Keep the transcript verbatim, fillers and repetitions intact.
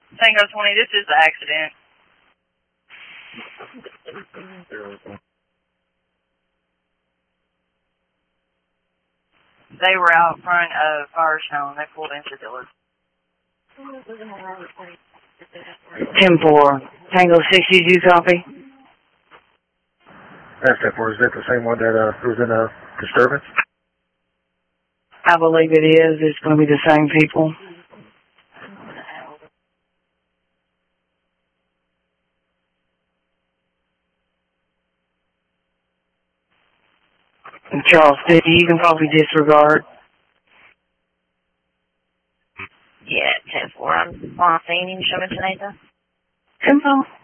Tango twenty, this is the accident. They were out front of Firestone. They pulled into Dillard. ten four. Tango sixty, do you copy? That's ten four. Is that the same one that uh, was in a disturbance? I believe it is. It's going to be the same people. And Charles fifty, you can probably disregard. Yeah, ten four. I'm on scene. You show me, Janeta? ten four.